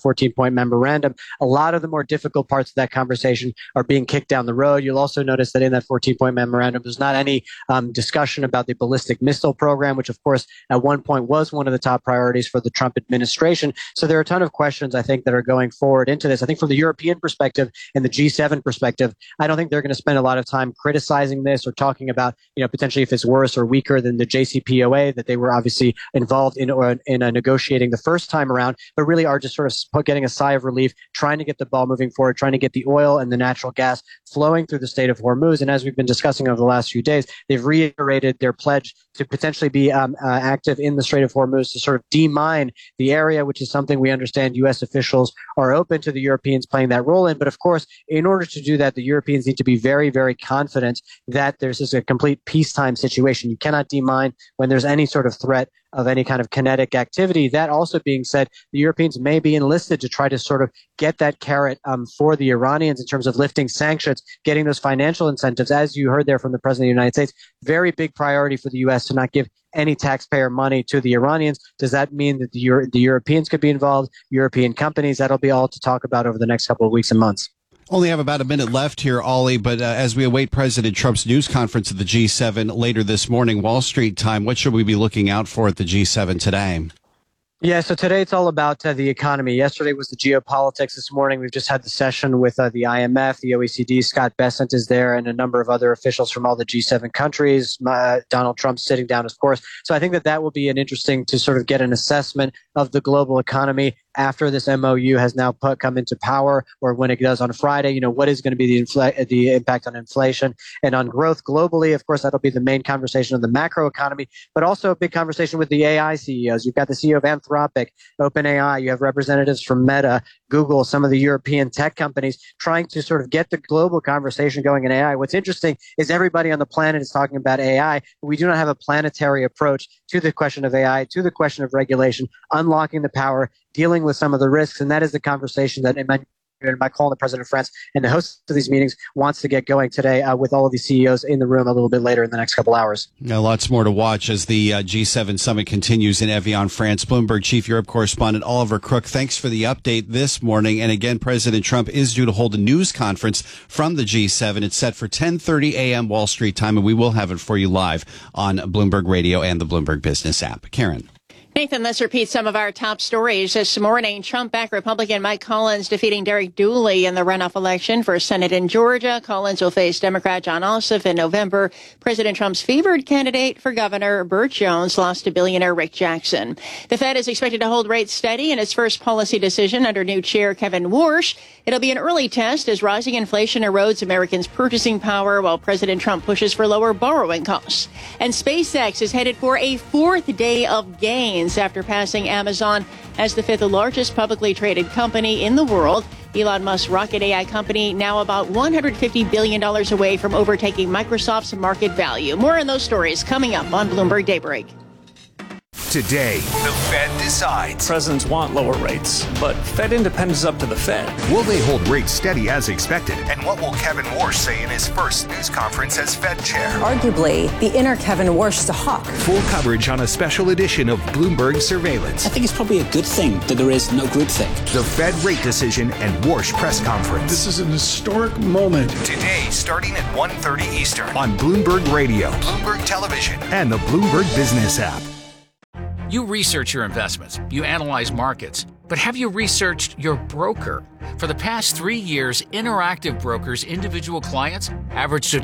14-point memorandum. A lot of the more difficult parts of that conversation are being kicked down the road. You'll also notice that in that 14-point memorandum, there's not any discussion about the ballistic missile program, which, of course, at one point was one of the top priorities for the Trump administration. So there are a ton of questions, I think, that are going forward into this. I think from the European perspective and the G7 perspective, I don't think they're going to spend a lot of time criticizing this or talking about, potentially if it's worse or weaker than the JCPOA that they were obviously involved in negotiating the first time around, but really are just sort of getting a sigh of relief, trying to get the ball moving forward, trying to get the oil and the natural gas flowing through the Strait of Hormuz. And as we've been discussing over the last few days, they've reiterated their pledge to potentially be active in the Strait of Hormuz to sort of demine the area, which is something we understand U.S. officials are open to the Europeans playing that role in. But of course, in order to do that, the Europeans need to be very, very confident that there's just a complete peacetime situation. You cannot demine when there's any sort of threat of any kind of kinetic activity. That also being said, the Europeans may be enlisted to try to sort of get that carrot for the Iranians in terms of lifting sanctions, getting those financial incentives. As you heard there from the President of the United States, very big priority for the U.S. to not give any taxpayer money to the Iranians. Does that mean that the Europeans could be involved, European companies? That'll be all to talk about over the next couple of weeks and months. Only have about a minute left here, Ollie, but as we await President Trump's news conference at the G7 later this morning, Wall Street time, what should we be looking out for at the G7 today? Yeah, so today it's all about the economy. Yesterday was the geopolitics. This morning we've just had the session with the IMF, the OECD. Scott Bessent is there and a number of other officials from all the G7 countries. Donald Trump's sitting down, of course. So I think that will be an interesting to sort of get an assessment of the global economy after this MOU has now come into power, or when it does on Friday. What is going to be the impact on inflation and on growth globally? Of course, that'll be the main conversation of the macro economy, but also a big conversation with the AI CEOs. You've got the CEO of Anthropic, OpenAI. You have representatives from Meta, Google, some of the European tech companies trying to sort of get the global conversation going in AI. What's interesting is everybody on the planet is talking about AI, but we do not have a planetary approach to the question of AI, to the question of regulation, unlocking the power, dealing with some of the risks. And that is the conversation that Emmanuel Macron, the president of France, and the host of these meetings wants to get going today with all of these CEOs in the room a little bit later in the next couple hours. Lots more to watch as the G7 summit continues in Evian, France. Bloomberg Chief Europe Correspondent Oliver Crook, thanks for the update this morning. And again, President Trump is due to hold a news conference from the G7. It's set for 10:30 a.m. Wall Street time, and we will have it for you live on Bloomberg Radio and the Bloomberg Business app. Karen. Nathan, let's repeat some of our top stories this morning. Trump-backed Republican Mike Collins defeating Derek Dooley in the runoff election for Senate in Georgia. Collins will face Democrat John Ossoff in November. President Trump's favored candidate for governor, Burt Jones, lost to billionaire Rick Jackson. The Fed is expected to hold rates steady in its first policy decision under new chair Kevin Warsh. It'll be an early test as rising inflation erodes Americans' purchasing power while President Trump pushes for lower borrowing costs. And SpaceX is headed for a fourth day of gains after passing Amazon as the fifth largest publicly traded company in the world. Elon Musk's rocket AI company now about $150 billion away from overtaking Microsoft's market value. More on those stories coming up on Bloomberg Daybreak. Today, the Fed decides. Presidents want lower rates, but Fed independence is up to the Fed. Will they hold rates steady as expected? And what will Kevin Warsh say in his first news conference as Fed chair? Arguably, the inner Kevin Warsh is a hawk. Full coverage on a special edition of Bloomberg Surveillance. I think it's probably a good thing that there is no groupthink. The Fed rate decision and Warsh press conference. This is an historic moment. Today, starting at 1:30 Eastern on Bloomberg Radio, Bloomberg Television, and the Bloomberg Business app. You research your investments, you analyze markets, but have you researched your broker? For the past 3 years, Interactive Brokers' individual clients averaged a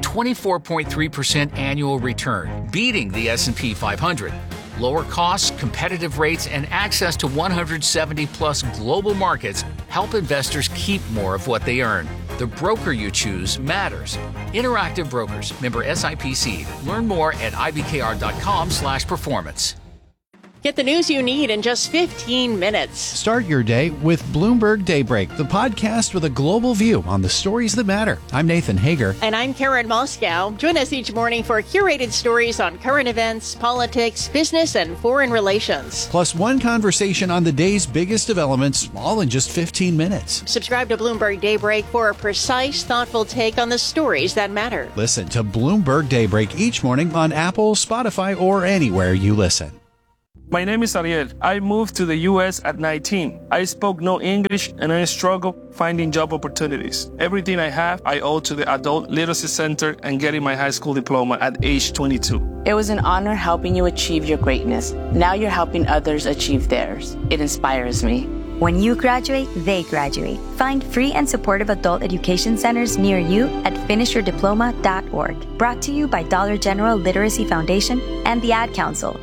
24.3% annual return, beating the S&P 500. Lower costs, competitive rates, and access to 170-plus global markets help investors keep more of what they earn. The broker you choose matters. Interactive Brokers, member SIPC. Learn more at ibkr.com/performance. Get the news you need in just 15 minutes. Start your day with Bloomberg Daybreak, the podcast with a global view on the stories that matter. I'm Nathan Hager. And I'm Karen Moscow. Join us each morning for curated stories on current events, politics, business, and foreign relations. Plus one conversation on the day's biggest developments, all in just 15 minutes. Subscribe to Bloomberg Daybreak for a precise, thoughtful take on the stories that matter. Listen to Bloomberg Daybreak each morning on Apple, Spotify, or anywhere you listen. My name is Ariel. I moved to the U.S. at 19. I spoke no English and I struggled finding job opportunities. Everything I have, I owe to the Adult Literacy Center and getting my high school diploma at age 22. It was an honor helping you achieve your greatness. Now you're helping others achieve theirs. It inspires me. When you graduate, they graduate. Find free and supportive adult education centers near you at finishyourdiploma.org. Brought to you by Dollar General Literacy Foundation and the Ad Council.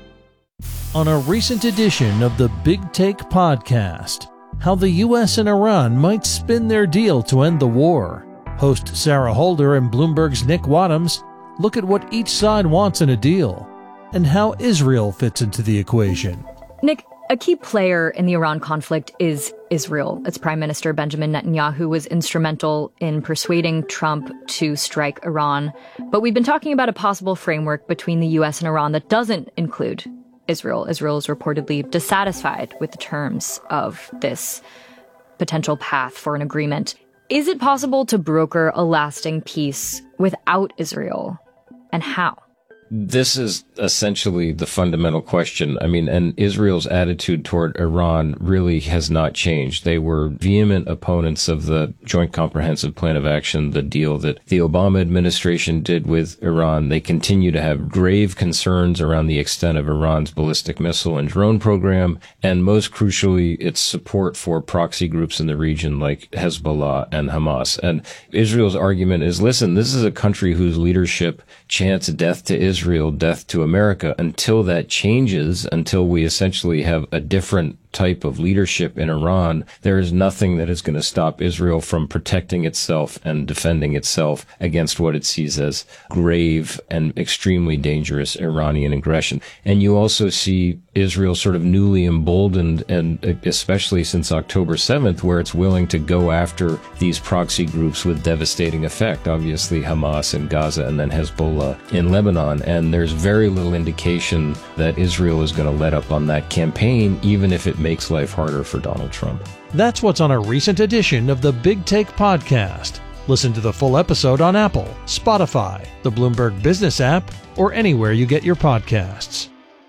On a recent edition of the Big Take podcast, how the U.S. and Iran might spin their deal to end the war. Host Sarah Holder and Bloomberg's Nick Wadhams look at what each side wants in a deal and how Israel fits into the equation. Nick, a key player in the Iran conflict is Israel. Its Prime Minister Benjamin Netanyahu was instrumental in persuading Trump to strike Iran. But we've been talking about a possible framework between the U.S. and Iran that doesn't include Israel. Israel is reportedly dissatisfied with the terms of this potential path for an agreement. Is it possible to broker a lasting peace without Israel? And how? This is essentially the fundamental question. I mean, and Israel's attitude toward Iran really has not changed. They were vehement opponents of the Joint Comprehensive Plan of Action, the deal that the Obama administration did with Iran. They continue to have grave concerns around the extent of Iran's ballistic missile and drone program, and most crucially, its support for proxy groups in the region like Hezbollah and Hamas. And Israel's argument is, listen, this is a country whose leadership chants death to Israel, death to America. Until that changes, until we essentially have a different type of leadership in Iran, there is nothing that is going to stop Israel from protecting itself and defending itself against what it sees as grave and extremely dangerous Iranian aggression. And you also see Israel sort of newly emboldened, and especially since October 7th, where it's willing to go after these proxy groups with devastating effect. Obviously Hamas in Gaza and then Hezbollah in Lebanon. And there's very little indication that Israel is going to let up on that campaign, even if it makes life harder for Donald Trump. That's what's on a recent edition of the Big Take podcast. Listen to the full episode on Apple, Spotify, the Bloomberg Business app, or anywhere you get your podcasts.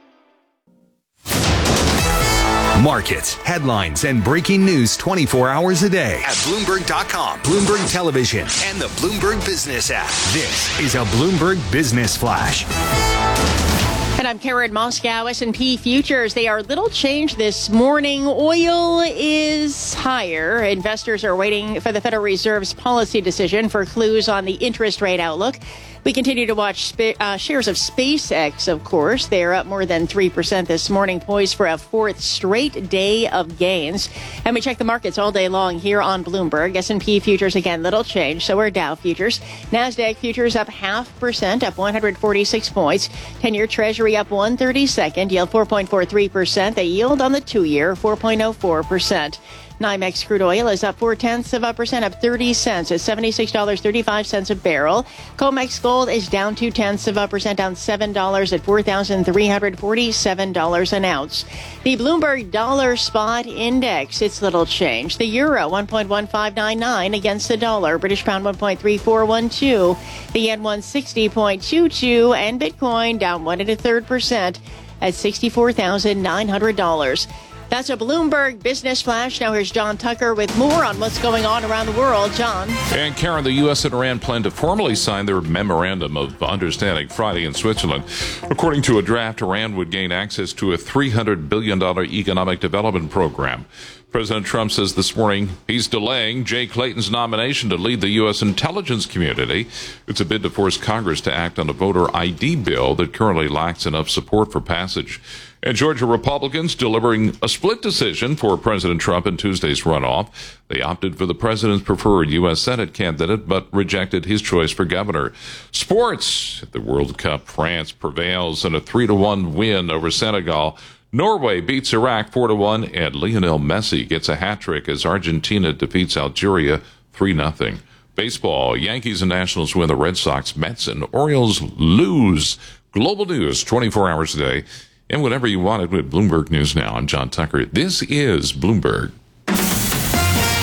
Markets, headlines, and breaking news 24 hours a day at Bloomberg.com, Bloomberg Television, and the Bloomberg Business app. This is a Bloomberg Business Flash. And I'm Karen Moscow. S&P futures, they are little changed this morning. Oil is higher. Investors are waiting for the Federal Reserve's policy decision for clues on the interest rate outlook. We continue to watch shares of SpaceX, of course. They're up more than 3% this morning, poised for a fourth straight day of gains. And we check the markets all day long here on Bloomberg. S&P futures, again, little change. So are Dow futures. NASDAQ futures up 0.5%, up 146 points. 10-year Treasury up 1/32, yield 4.43%. The yield on the 2-year, 4.04%. NYMEX crude oil is up 0.4%, up 30 cents at $76.35 a barrel. COMEX gold is down 0.2%, down $7 at $4,347 an ounce. The Bloomberg Dollar Spot Index, it's little change. The euro 1.1599 against the dollar. British pound 1.3412. The yen 160.22, and Bitcoin down 1 1/3% at $64,900. That's a Bloomberg Business Flash. Now here's John Tucker with more on what's going on around the world. John. And Karen, the U.S. and Iran plan to formally sign their memorandum of understanding Friday in Switzerland. According to a draft, Iran would gain access to a $300 billion economic development program. President Trump says this morning he's delaying Jay Clayton's nomination to lead the U.S. intelligence community. It's a bid to force Congress to act on a voter ID bill that currently lacks enough support for passage. And Georgia Republicans delivering a split decision for President Trump in Tuesday's runoff. They opted for the president's preferred U.S. Senate candidate, but rejected his choice for governor. Sports. At the World Cup, France prevails in a 3-1 win over Senegal. Norway beats Iraq 4-1, and Lionel Messi gets a hat-trick as Argentina defeats Algeria 3-0. Baseball, Yankees and Nationals win, the Red Sox, Mets, and Orioles lose. Global news 24 hours a day. And whatever you wanted with Bloomberg News Now. I'm John Tucker. This is Bloomberg.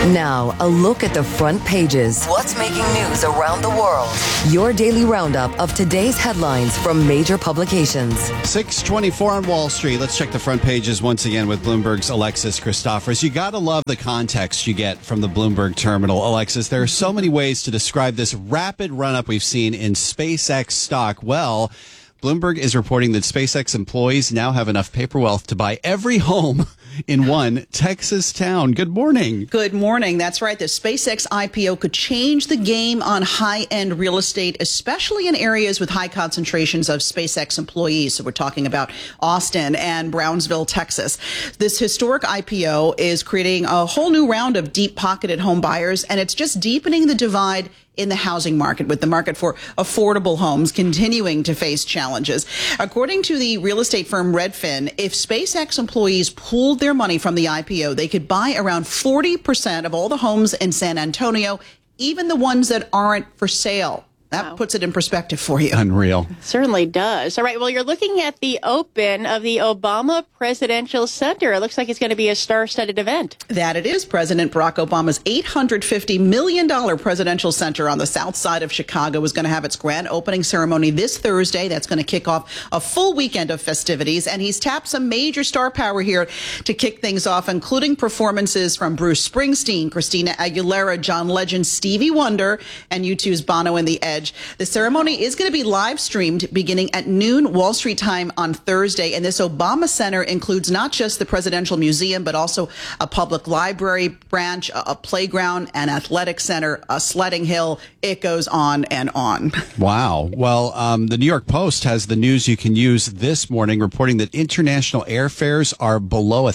Now, a look at the front pages. What's making news around the world? Your daily roundup of today's headlines from major publications. 6:24 on Wall Street. Let's check the front pages once again with Bloomberg's Alexis Christoforous. You got to love the context you get from the Bloomberg terminal. Alexis, there are so many ways to describe this rapid run-up we've seen in SpaceX stock. Well, Bloomberg is reporting that SpaceX employees now have enough paper wealth to buy every home in one Texas town. Good morning. Good morning. That's right. The SpaceX IPO could change the game on high-end real estate, especially in areas with high concentrations of SpaceX employees. So we're talking about Austin and Brownsville, Texas. This historic IPO is creating a whole new round of deep-pocketed home buyers, and it's just deepening the divide in the housing market, with the market for affordable homes continuing to face challenges. According to the real estate firm Redfin, if SpaceX employees pooled their money from the IPO, they could buy around 40% of all the homes in San Antonio, even the ones that aren't for sale. That puts it in perspective for you. Unreal. Certainly does. All right. Well, you're looking at the open of the Obama Presidential Center. It looks like it's going to be a star-studded event. That it is. President Barack Obama's $850 million presidential center on the south side of Chicago is going to have its grand opening ceremony this Thursday. That's going to kick off a full weekend of festivities. And he's tapped some major star power here to kick things off, including performances from Bruce Springsteen, Christina Aguilera, John Legend, Stevie Wonder, and U2's Bono and the Edge. The ceremony is going to be live streamed beginning at noon Wall Street time on Thursday. And this Obama Center includes not just the Presidential Museum, but also a public library branch, a playground, an athletic center, a sledding hill. It goes on and on. Wow. Well, the New York Post has the news you can use this morning, reporting that international airfares are below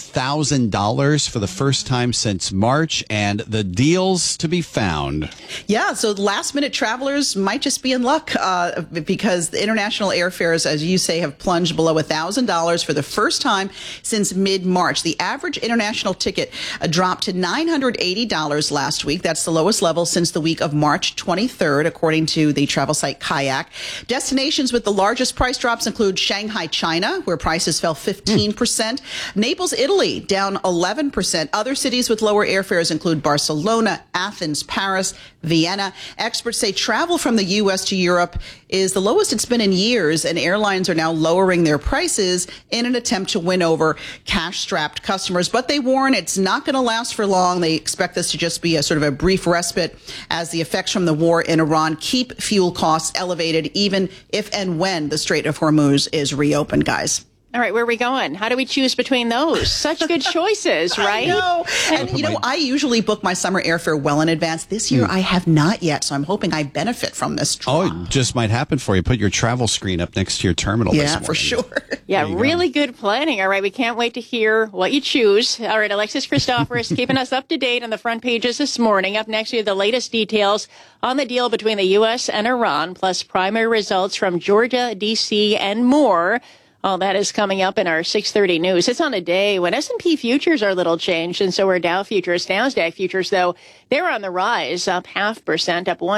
$1,000 for the first time since March, and the deals to be found. Yeah, so last-minute travelers might just be in luck because the international airfares, as you say, have plunged below $1,000 for the first time since mid-March. The average international ticket dropped to $980 last week. That's the lowest level since the week of March 23rd, according to the travel site Kayak. Destinations with the largest price drops include Shanghai, China, where prices fell 15%. Naples, Italy, down 11%. Other cities with lower airfares include Barcelona, Athens, Paris, Vienna. Experts say travel from the U.S. to Europe is the lowest it's been in years, and airlines are now lowering their prices in an attempt to win over cash-strapped customers. But they warn it's not going to last for long. They expect this to just be a sort of a brief respite as the effects from the war in Iran keep fuel costs elevated, even if and when the Strait of Hormuz is reopened, guys. All right, where are we going? How do we choose between those? Such good choices, right? I know. And, I usually book my summer airfare well in advance. This year, I have not yet, so I'm hoping I benefit from this draw. Oh, it just might happen for you. Put your travel screen up next to your terminal this morning. Yeah, for sure. Yeah, really good planning. All right, we can't wait to hear what you choose. All right, Alexis Christoforous keeping us up to date on the front pages this morning. Up next, we have the latest details on the deal between the U.S. and Iran, plus primary results from Georgia, D.C., and more. All that is coming up in our 6:30 news. It's on a day when S&P futures are a little changed, and so are Dow futures. NASDAQ futures, though, they're on the rise, up 0.5%, up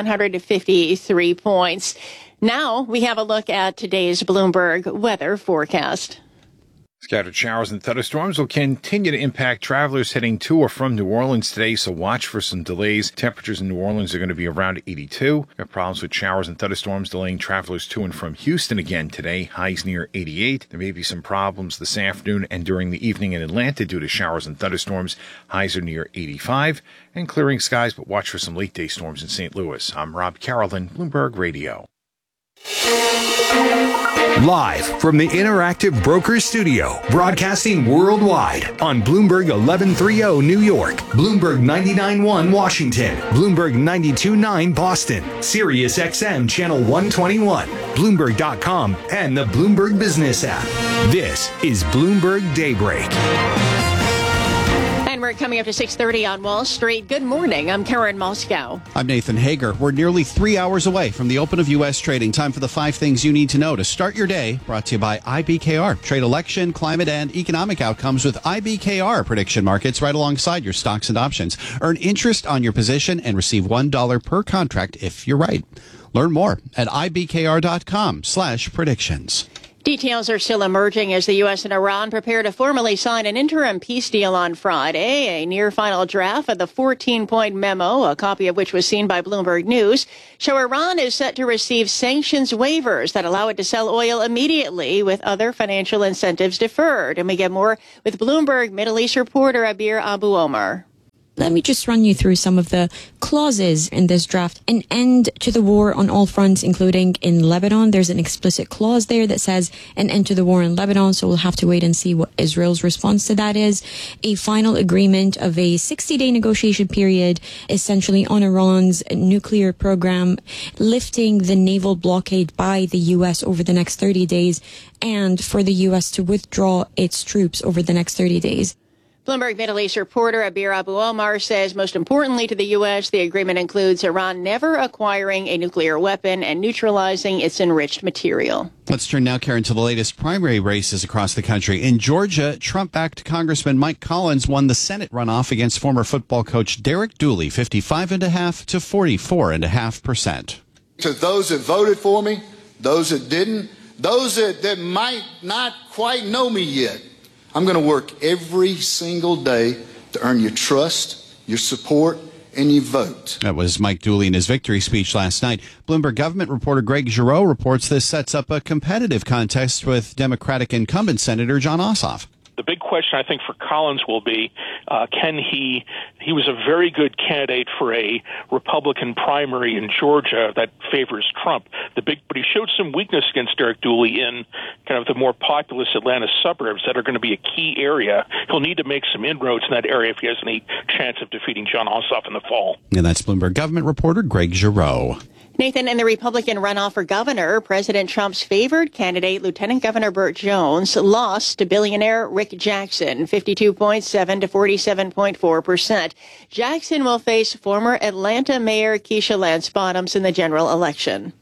153 points. Now we have a look at today's Bloomberg weather forecast. Scattered showers and thunderstorms will continue to impact travelers heading to or from New Orleans today, so watch for some delays. Temperatures in New Orleans are going to be around 82. Got problems with showers and thunderstorms delaying travelers to and from Houston again today. Highs near 88. There may be some problems this afternoon and during the evening in Atlanta due to showers and thunderstorms. Highs are near 85. And clearing skies, but watch for some late-day storms in St. Louis. I'm Rob Carolyn, Bloomberg Radio. Live from the Interactive Brokers Studio, broadcasting worldwide on Bloomberg 1130 New York, Bloomberg 99.1 Washington, Bloomberg 92.9 Boston, Sirius XM Channel 121, Bloomberg.com, and the Bloomberg Business app. This is Bloomberg Daybreak. And we're coming up to 6:30 on Wall Street. Good morning. I'm Karen Moscow. I'm Nathan Hager. We're nearly 3 hours away from the open of U.S. trading. Time for the 5 things you need to know to start your day. Brought to you by IBKR. Trade election, climate, and economic outcomes with IBKR prediction markets right alongside your stocks and options. Earn interest on your position and receive $1 per contract if you're right. Learn more at ibkr.com/predictions. Details are still emerging as the U.S. and Iran prepare to formally sign an interim peace deal on Friday. A near-final draft of the 14-point memo, a copy of which was seen by Bloomberg News, show Iran is set to receive sanctions waivers that allow it to sell oil immediately with other financial incentives deferred. And we get more with Bloomberg Middle East reporter Abir Abu Omar. Let me just run you through some of the clauses in this draft. An end to the war on all fronts, including in Lebanon. There's an explicit clause there that says an end to the war in Lebanon, so we'll have to wait and see what Israel's response to that is. A final agreement of a 60-day negotiation period, essentially on Iran's nuclear program, lifting the naval blockade by the U.S. over the next 30 days, and for the U.S. to withdraw its troops over the next 30 days. Bloomberg Middle East reporter Abir Abu Omar says most importantly to the U.S., the agreement includes Iran never acquiring a nuclear weapon and neutralizing its enriched material. Let's turn now, Karen, to the latest primary races across the country. In Georgia, Trump-backed Congressman Mike Collins won the Senate runoff against former football coach Derek Dooley, 55.5% to 44.5%. To those that voted for me, those that didn't, those that might not quite know me yet, I'm going to work every single day to earn your trust, your support, and your vote. That was Mike Dooley in his victory speech last night. Bloomberg government reporter Greg Giroux reports this sets up a competitive contest with Democratic incumbent Senator Jon Ossoff. The big question, I think, for Collins will be, can he was a very good candidate for a Republican primary in Georgia that favors Trump. But he showed some weakness against Derek Dooley in kind of the more populous Atlanta suburbs that are going to be a key area. He'll need to make some inroads in that area if he has any chance of defeating Jon Ossoff in the fall. And that's Bloomberg government reporter Greg Giroux. Nathan, in the Republican runoff for governor, President Trump's favored candidate, Lieutenant Governor Burt Jones, lost to billionaire Rick Jackson, 52.7% to 47.4%. Jackson will face former Atlanta Mayor Keisha Lance Bottoms in the general election.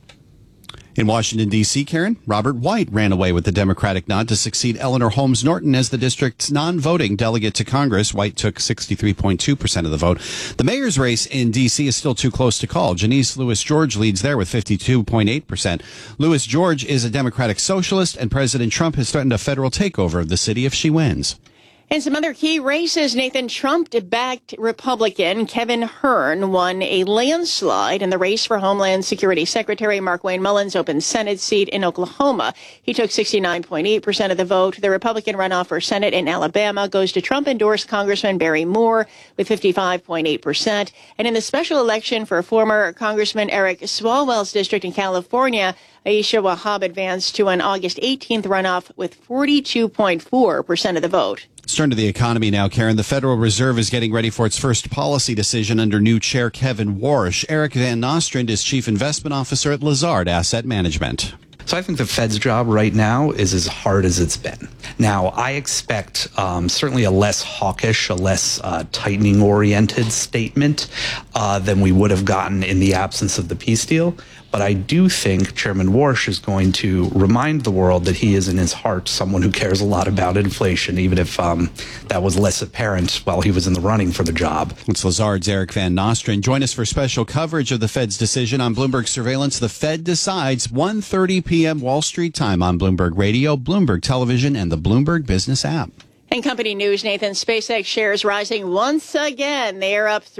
In Washington, D.C., Karen, Robert White ran away with the Democratic nod to succeed Eleanor Holmes Norton as the district's non-voting delegate to Congress. White took 63.2% of the vote. The mayor's race in D.C. is still too close to call. Janice Lewis-George leads there with 52.8%. Lewis-George is a Democratic socialist, and President Trump has threatened a federal takeover of the city if she wins. In some other key races, Nathan, Trump-backed Republican Kevin Hern won a landslide in the race for Homeland Security Secretary Markwayne Mullins' open Senate seat in Oklahoma. He took 69.8% of the vote. The Republican runoff for Senate in Alabama goes to Trump-endorsed Congressman Barry Moore with 55.8%. And in the special election for former Congressman Eric Swalwell's district in California, Aisha Wahab advanced to an August 18th runoff with 42.4% of the vote. Let's turn to the economy now, Karen. The Federal Reserve is getting ready for its first policy decision under new chair Kevin Warsh. Eric Van Nostrand is chief investment officer at Lazard Asset Management. So I think the Fed's job right now is as hard as it's been. Now, I expect certainly a less hawkish, a less tightening-oriented statement than we would have gotten in the absence of the peace deal. But I do think Chairman Warsh is going to remind the world that he is in his heart someone who cares a lot about inflation, even if that was less apparent while he was in the running for the job. It's Lazard's Eric Van Nostrand. Join us for special coverage of the Fed's decision on Bloomberg Surveillance. The Fed decides 1:30 p.m. Wall Street time on Bloomberg Radio, Bloomberg Television, and the Bloomberg Business app. In company news, Nathan, SpaceX shares rising once again. They are up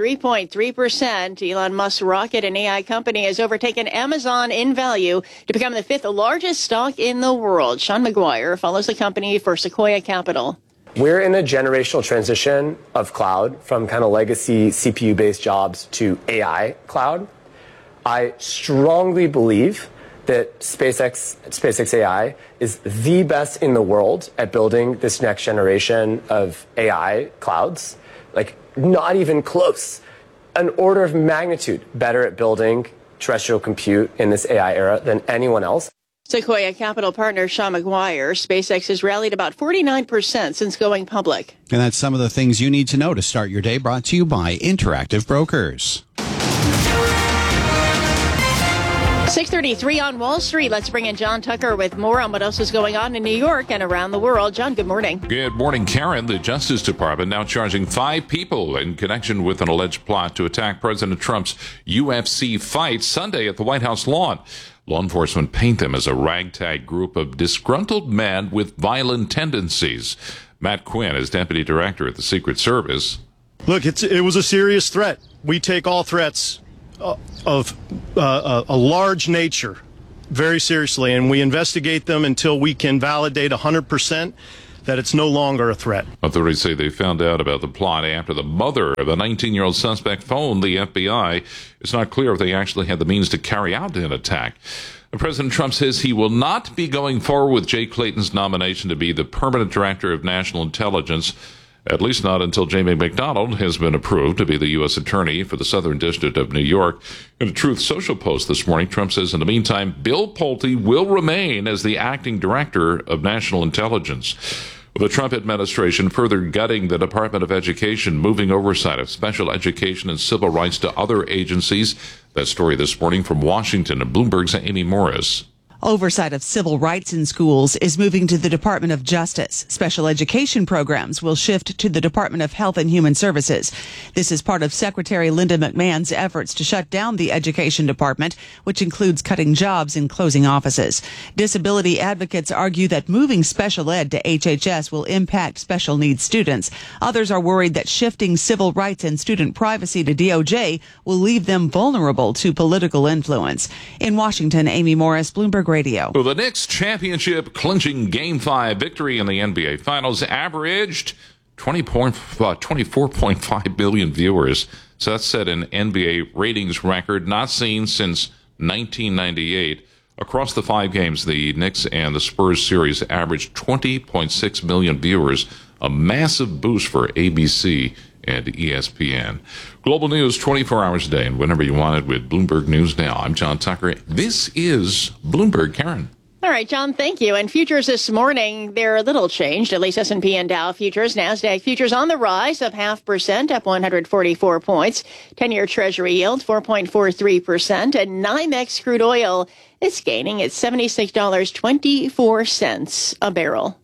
3.3%. Elon Musk's rocket and AI company has overtaken Amazon in value to become the fifth largest stock in the world. Sean McGuire follows the company for Sequoia Capital. We're in a generational transition of cloud from kind of legacy CPU-based jobs to AI cloud. I strongly believe that SpaceX AI is the best in the world at building this next generation of AI clouds. Like, not even close. An order of magnitude better at building terrestrial compute in this AI era than anyone else. Sequoia Capital partner Sean McGuire. SpaceX has rallied about 49% since going public. And that's some of the things you need to know to start your day, brought to you by Interactive Brokers. 6:33 on Wall Street. Let's bring in John Tucker with more on what else is going on in New York and around the world. John, good morning. Good morning, Karen. The Justice Department now charging 5 people in connection with an alleged plot to attack President Trump's UFC fight Sunday at the White House lawn. Law enforcement paint them as a ragtag group of disgruntled men with violent tendencies. Matt Quinn is deputy director at the Secret Service. Look, it was a serious threat. We take all threats of a large nature very seriously, and we investigate them until we can validate 100% that it's no longer a threat. Authorities say they found out about the plot after the mother of a 19-year-old suspect phoned the FBI. It's not clear if they actually had the means to carry out an attack. President Trump says he will not be going forward with Jay Clayton's nomination to be the permanent director of national intelligence, at least not until Jamie McDonald has been approved to be the U.S. attorney for the Southern District of New York. In a Truth Social post this morning, Trump says in the meantime, Bill Pulte will remain as the acting director of national intelligence. The Trump administration further gutting the Department of Education, moving oversight of special education and civil rights to other agencies. That story this morning from Washington and Bloomberg's Amy Morris. Oversight of civil rights in schools is moving to the Department of Justice. Special education programs will shift to the Department of Health and Human Services. This is part of Secretary Linda McMahon's efforts to shut down the Education Department, which includes cutting jobs and closing offices. Disability advocates argue that moving special ed to HHS will impact special needs students. Others are worried that shifting civil rights and student privacy to DOJ will leave them vulnerable to political influence. In Washington, Amy Morris, Bloomberg Radio. Well, the Knicks championship clinching Game 5 victory in the NBA Finals averaged 24.5 million viewers. So that set an NBA ratings record not seen since 1998. Across the 5 games, the Knicks and the Spurs series averaged 20.6 million viewers, a massive boost for ABC and ESPN. Global news 24 hours a day and whenever you want it with Bloomberg News Now. I'm John Tucker. This is Bloomberg. Karen. All right, John, thank you. And futures this morning, they're a little changed, at least S&P and Dow futures. NASDAQ futures on the rise of 0.5%, up 144 points. 10-year Treasury yield, 4.43%. And NYMEX crude oil is gaining at $76.24 a barrel.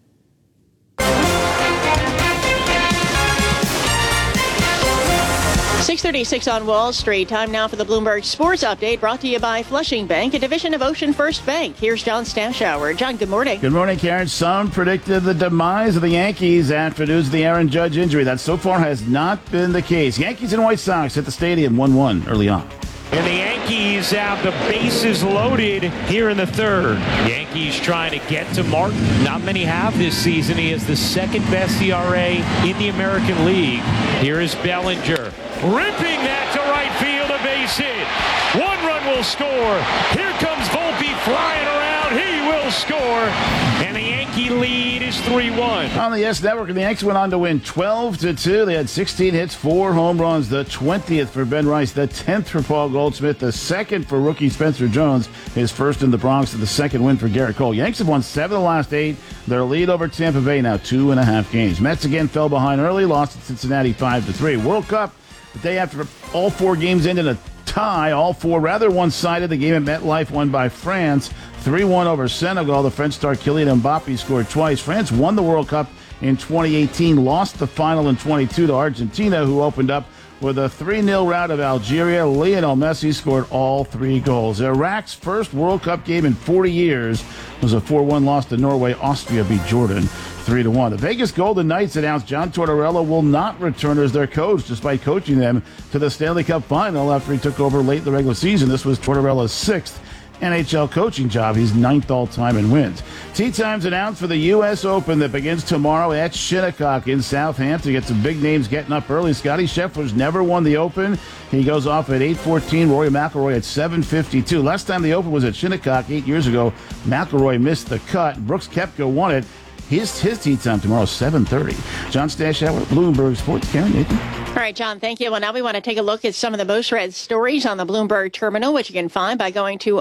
6:36 on Wall Street. Time now for the Bloomberg Sports Update, brought to you by Flushing Bank, a division of Ocean First Bank. Here's John Stashower. John, good morning. Good morning, Karen. Some predicted the demise of the Yankees after news of the Aaron Judge injury. That so far has not been the case. Yankees and White Sox at the stadium 1-1 early on. And the Yankees have the bases loaded here in the third. Yankees trying to get to Martin. Not many have this season. He has the second best ERA in the American League. Here is Bellinger. Ripping that to right field, a base hit. 1 run will score. Here comes Volpe flying around. He will score. And the Yankee lead is 3-1. On the YES Network, the Yankees went on to win 12-2. They had 16 hits, 4 home runs, the 20th for Ben Rice, the 10th for Paul Goldschmidt, the 2nd for rookie Spencer Jones, his first in the Bronx, and the 2nd win for Garrett Cole. Yankees have won 7 of the last 8. Their lead over Tampa Bay now 2.5 games. Mets again fell behind early, lost at Cincinnati 5-3. World Cup, the day after all 4 games ended a tie, all 4 rather one-sided. The game at MetLife won by France 3-1 over Senegal. The French star Kylian Mbappe scored twice. France won the World Cup in 2018, lost the final in 22 to Argentina, who opened up with a 3-0 rout of Algeria. Lionel Messi scored all 3 goals. Iraq's first World Cup game in 40 years was a 4-1 loss to Norway. Austria beat Jordan 3-1. The Vegas Golden Knights announced John Tortorella will not return as their coach, despite coaching them to the Stanley Cup final after he took over late in the regular season. This was Tortorella's 6th NHL coaching job. He's 9th all-time in wins. Tee times announced for the U.S. Open that begins tomorrow at Shinnecock in Southampton. Get some big names getting up early. Scottie Scheffler's never won the Open. He goes off at 8:14. Rory McIlroy at 7:52. Last time the Open was at Shinnecock 8 years ago, McIlroy missed the cut. Brooks Koepka won it. His tee time tomorrow, 7:30. John Stashower, Bloomberg Sports. Karen, Nathan. All right, John, thank you. Well, now we want to take a look at some of the most read stories on the Bloomberg terminal, which you can find by going to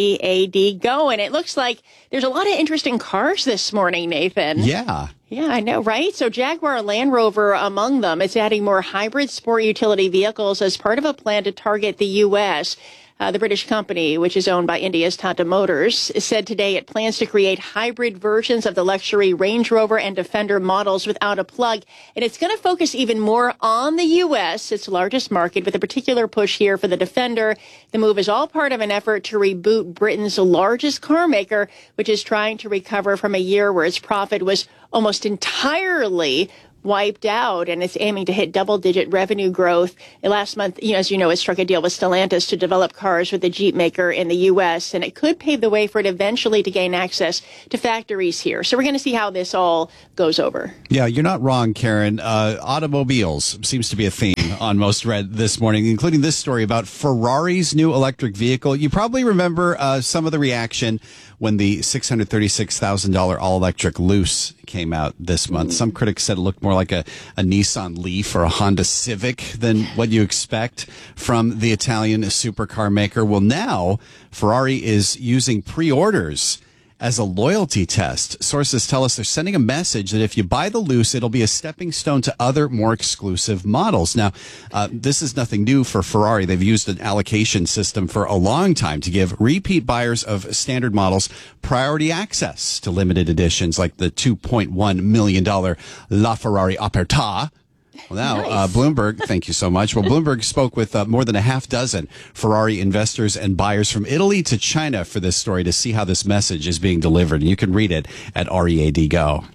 READ Go. And it looks like there's a lot of interesting cars this morning, Nathan. Yeah. Yeah, I know, right? So Jaguar Land Rover among them. It's adding more hybrid sport utility vehicles as part of a plan to target the U.S. The British company, which is owned by India's Tata Motors, said today it plans to create hybrid versions of the luxury Range Rover and Defender models without a plug. And it's going to focus even more on the U.S., its largest market, with a particular push here for the Defender. The move is all part of an effort to reboot Britain's largest car maker, which is trying to recover from a year where its profit was almost entirely wiped out, and it's aiming to hit double-digit revenue growth. And last month, as you know, it struck a deal with Stellantis to develop cars with the Jeep maker in the U.S., and it could pave the way for it eventually to gain access to factories here. So we're going to see how this all goes over. Yeah, you're not wrong, Karen. Automobiles seems to be a theme on Most Read this morning, including this story about Ferrari's new electric vehicle. You probably remember some of the reaction when the $636,000 all-electric Luce came out this month. Some critics said it looked more like a Nissan Leaf or a Honda Civic than what you expect from the Italian supercar maker. Well, now Ferrari is using pre-orders as a loyalty test. Sources tell us they're sending a message that if you buy the Luce, it'll be a stepping stone to other more exclusive models. Now, this is nothing new for Ferrari. They've used an allocation system for a long time to give repeat buyers of standard models priority access to limited editions like the $2.1 million LaFerrari Aperta. Well, now, nice. Bloomberg, thank you so much. Well, Bloomberg spoke with more than a half dozen Ferrari investors and buyers from Italy to China for this story to see how this message is being delivered. And you can read it at READ.go.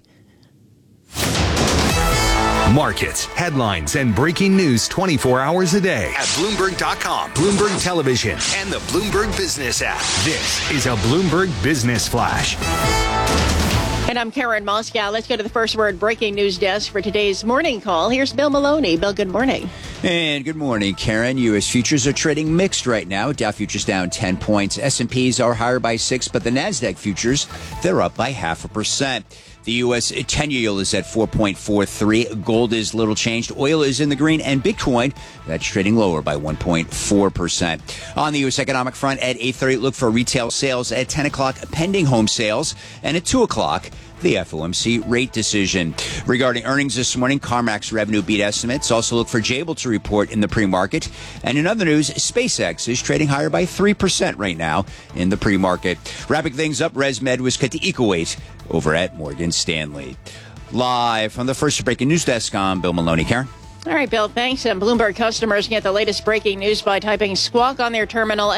Markets, headlines, and breaking news 24 hours a day at Bloomberg.com, Bloomberg Television, and the Bloomberg Business app. This is a Bloomberg Business Flash. And I'm Karen Moscow. Let's go to the First Word breaking news desk for today's morning call. Here's Bill Maloney. Bill, good morning. And good morning, Karen. U.S. futures are trading mixed right now. Dow futures down 10 points. S&Ps are higher by 6, but the NASDAQ futures, they're up by 0.5%. The U.S. 10-year yield is at 4.43. Gold is little changed. Oil is in the green. And Bitcoin, that's trading lower by 1.4%. On the U.S. economic front, at 8:30, look for retail sales. At 10 o'clock, pending home sales. And at 2 o'clock, the FOMC rate decision. Regarding earnings this morning, CarMax revenue beat estimates. Also look for Jabil to report in the pre-market. And in other news, SpaceX is trading higher by 3% right now in the pre-market. Wrapping things up, ResMed was cut to equal weight over at Morgan Stanley. Live from the First Breaking News Desk, I'm Bill Maloney. Karen? All right, Bill, thanks. And Bloomberg customers get the latest breaking news by typing Squawk on their terminal,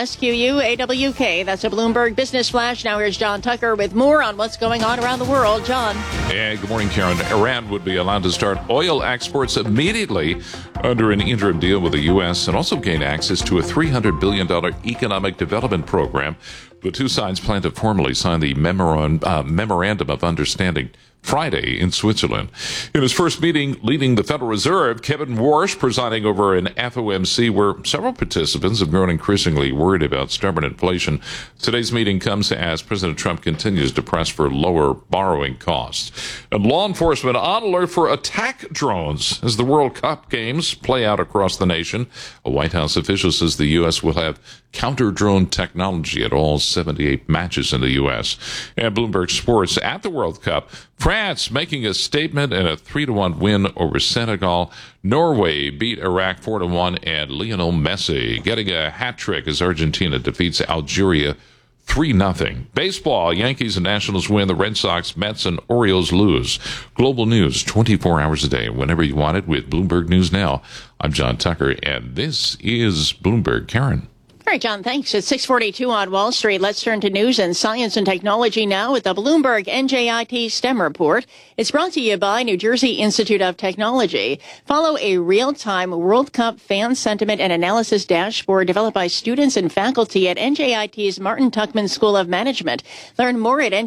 SQUAWK. That's a Bloomberg Business Flash. Now here's John Tucker with more on what's going on around the world. John. Yeah, good morning, Karen. Iran would be allowed to start oil exports immediately under an interim deal with the U.S. and also gain access to a $300 billion economic development program. The two sides plan to formally sign the memorandum of understanding Friday in Switzerland. In his first meeting leading the Federal Reserve, Kevin Warsh presiding over an FOMC where several participants have grown increasingly worried about stubborn inflation. Today's meeting comes as President Trump continues to press for lower borrowing costs. And law enforcement on alert for attack drones as the World Cup games play out across the nation. A White House official says the U.S. will have counter-drone technology at all 78 matches in the U.S. And Bloomberg Sports at the World Cup. France making a statement in a 3-1 win over Senegal. Norway beat Iraq 4-1, and Lionel Messi getting a hat trick as Argentina defeats Algeria 3-0. Baseball, Yankees and Nationals win. The Red Sox, Mets, and Orioles lose. Global news 24 hours a day, whenever you want it, with Bloomberg News Now. I'm John Tucker, and this is Bloomberg. Karen. All right, John, thanks. It's 6:42 on Wall Street. Let's turn to news and science and technology now with the Bloomberg NJIT STEM report. It's brought to you by New Jersey Institute of Technology. Follow a real-time World Cup fan sentiment and analysis dashboard developed by students and faculty at NJIT's Martin Tuckman School of Management. Learn more at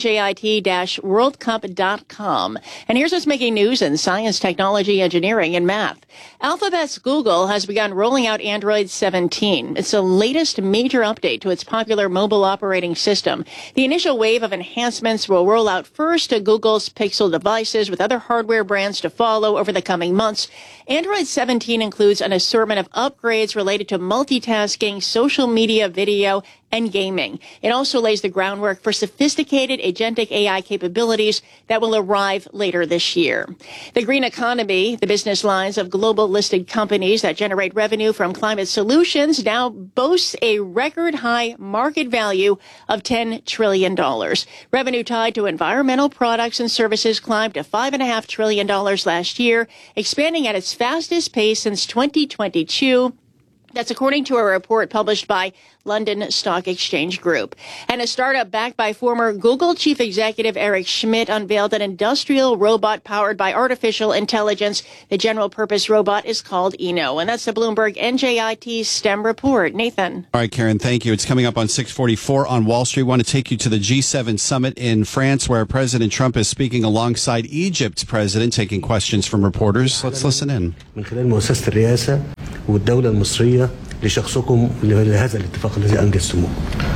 njit-worldcup.com. And here's what's making news in science, technology, engineering, and math. Alphabet's Google has begun rolling out Android 17. It's the latest major update to its popular mobile operating system. The initial wave of enhancements will roll out first to Google's Pixel devices, with other hardware brands to follow over the coming months. Android 17 includes an assortment of upgrades related to multitasking, social media, video, and gaming. It also lays the groundwork for sophisticated agentic AI capabilities that will arrive later this year. The green economy, the business lines of global listed companies that generate revenue from climate solutions, now boasts reaches a record high market value of $10 trillion. Revenue tied to environmental products and services climbed to $5.5 trillion last year, expanding at its fastest pace since 2022. That's according to a report published by London Stock Exchange Group. And a startup backed by former Google chief executive Eric Schmidt unveiled an industrial robot powered by artificial intelligence. The general purpose robot is called Eno. And that's the Bloomberg NJIT STEM report. Nathan. All right, Karen, thank you. It's coming up on 6:44 on Wall Street. We want to take you to the G7 summit in France, where President Trump is speaking alongside Egypt's president, taking questions from reporters. Let's listen in. من خلال مؤسسة الرئاسة والدولة المصرية لشخصكم لهذا الاتفاق الذي أنجزتموه.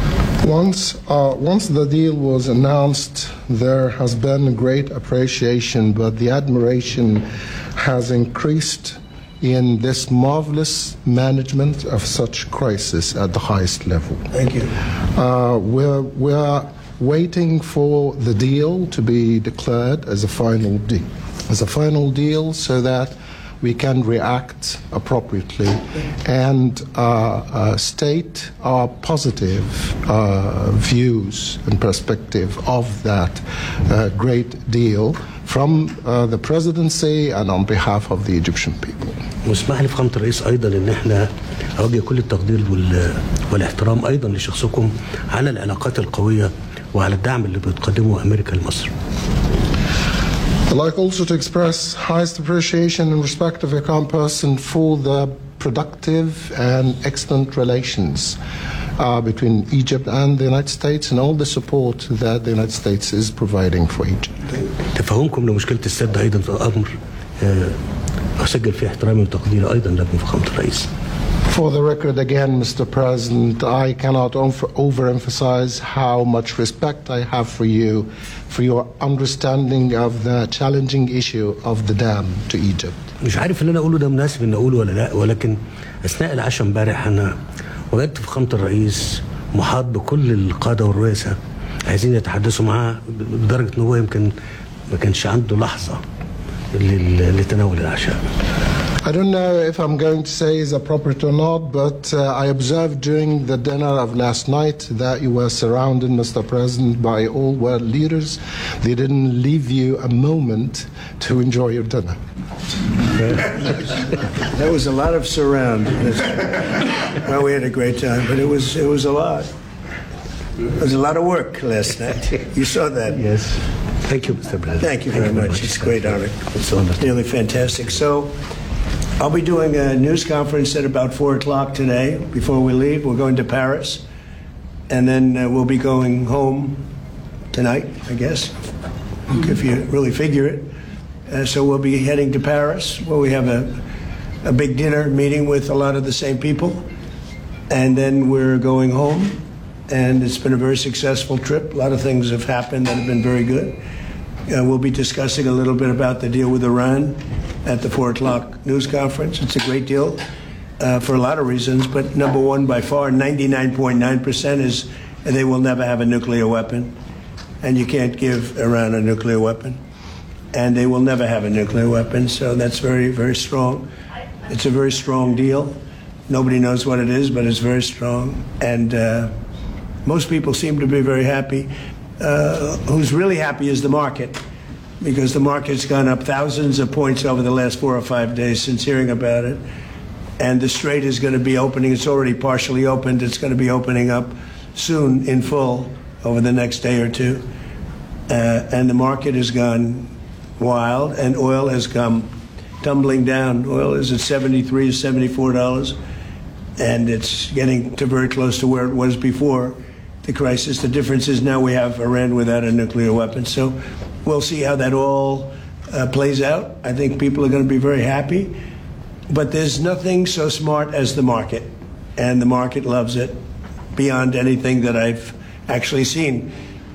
Once the deal was announced, there has been great appreciation, but the admiration has increased in this marvelous management of such crisis at the highest level. Thank you. We're waiting for the deal to be declared as a final deal, so that we can react appropriately and state our positive views and perspective of that great deal from the presidency and on behalf of the Egyptian people. واسمح لي فخامة الرئيس أيضا إن إحنا أوجه كل التقدير والاحترام أيضا لشخصكم على العلاقات القوية وعلى الدعم اللي بتقدمه أمريكا لمصر. I'd like also to express highest appreciation and respect of your calm person for the productive and excellent relations between Egypt and the United States and all the support that the United States is providing for Egypt. تفهمكم لمشكلة السد أيضا أمر أسجل فيه احترامي وتقديري أيضا لكم فخامة الرئيس. For the record again, Mr. President, I cannot overemphasize how much respect I have for you, for your understanding of the challenging issue of the dam to Egypt. مش عارف اللي أنا أقوله ده مناسب إن أقوله ولا لا، ولكن أثناء العشاء امبارح أنا وجدت فخامة الرئيس محاط بكل القادة والرؤساء عايزين يتحدثوا معاه بدرجة إن هو يمكن ما كانش عنده لحظة لتناول العشاء. I don't know if I'm going to say is appropriate or not, but I observed during the dinner of last night that you were surrounded, Mr. President, by all world leaders. They didn't leave you a moment to enjoy your dinner. There was a lot of surround. Well, we had a great time, but it was a lot. It was a lot of work last night. You saw that. Yes. Thank you, Mr. President. Thank you very much. It's a great honor. It's nearly fantastic. So I'll be doing a news conference at about 4 o'clock today. Before we leave, we're going to Paris. And then we'll be going home tonight, I guess, if you really figure it. So we'll be heading to Paris, where we have a big dinner meeting with a lot of the same people. And then we're going home. And it's been a very successful trip. A lot of things have happened that have been very good. We'll be discussing a little bit about the deal with Iran at the 4 o'clock news conference. It's a great deal for a lot of reasons, but number one, by far, 99.9% is they will never have a nuclear weapon, and you can't give Iran a nuclear weapon, and they will never have a nuclear weapon, so that's very, very strong. It's a very strong deal. Nobody knows what it is, but it's very strong, and most people seem to be very happy. Who's really happy is the market, because the market's gone up thousands of points over the last 4 or 5 days since hearing about it. And the Strait is going to be opening. It's already partially opened. It's going to be opening up soon in full over the next day or two. And the market has gone wild, and oil has come tumbling down. Oil is at $73 to $74, and it's getting to very close to where it was before the crisis. The difference is now we have Iran without a nuclear weapon. So we'll see how that all plays out. I think people are going to be very happy. But there's nothing so smart as the market. And the market loves it beyond anything that I've actually seen.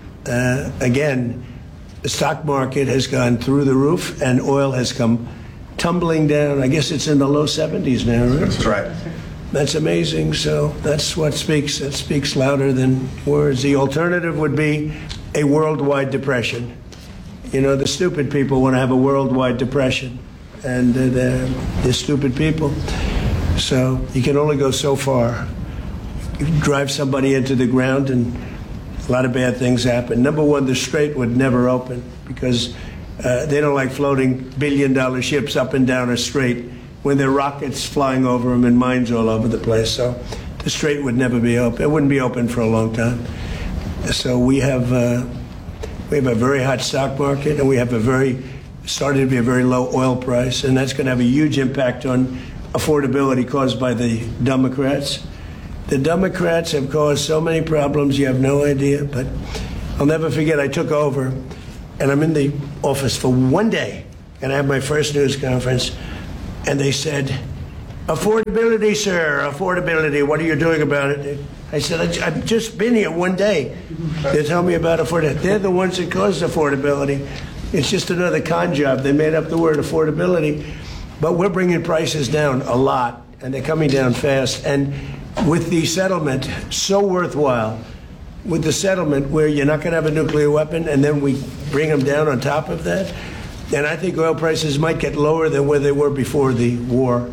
Again, the stock market has gone through the roof, and oil has come tumbling down. I guess it's in the low 70s now, right? That's right. That's amazing. So that's what speaks. That speaks louder than words. The alternative would be a worldwide depression. You know, the stupid people want to have a worldwide depression, and they're stupid people. So you can only go so far. you drive somebody into the ground and a lot of bad things happen. Number one, the Strait would never open because they don't like floating billion-dollar ships up and down a strait when there are rockets flying over them and mines all over the place. So the Strait would never be open. It wouldn't be open for a long time. So we have a very hot stock market, and we have started to be a very low oil price, and that's going to have a huge impact on affordability caused by the Democrats. The Democrats have caused so many problems, you have no idea. But I'll never forget, I took over, and I'm in the office for one day, and I have my first news conference, and they said, affordability, sir, affordability, what are you doing about it? I said, I've just been here one day. They tell me about affordability. They're the ones that caused affordability. It's just another con job. They made up the word affordability. But we're bringing prices down a lot, and they're coming down fast. And with the settlement, so worthwhile, with the settlement where you're not going to have a nuclear weapon, and then we bring them down on top of that, and I think oil prices might get lower than where they were before the war.